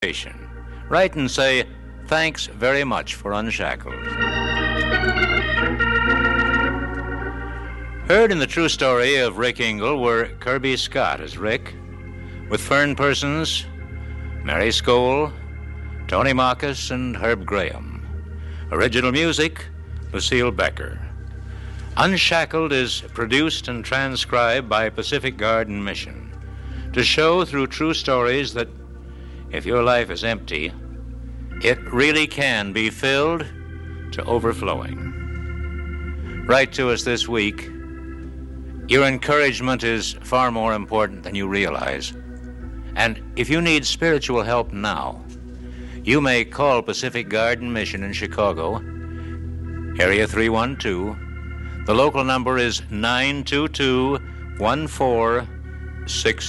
Write and say, "Thanks very much for Unshackled." Heard in the true story of Rick Ingle were Kirby Scott as Rick, with Fern Persons, Mary Skoll, Tony Marcus, and Herb Graham. Original music, Lucille Becker. Unshackled is produced and transcribed by Pacific Garden Mission to show through true stories that if your life is empty, it really can be filled to overflowing. Write to us this week. Your encouragement is far more important than you realize. And if you need spiritual help now, you may call Pacific Garden Mission in Chicago, area 312. The local number is 922-1460.